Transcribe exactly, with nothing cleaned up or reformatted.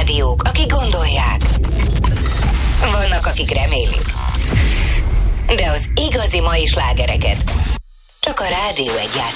rádiók, akik gondolják. Vannak, akik remélik. De az igazi mai slágereket csak a Rádió Egy játszik.